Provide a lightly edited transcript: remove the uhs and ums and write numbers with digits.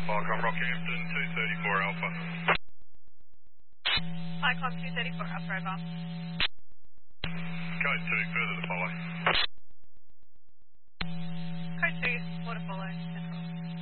Icon Rockhampton, 234 Alpha. Icon 234 Alpha, over. Code 2, further to follow.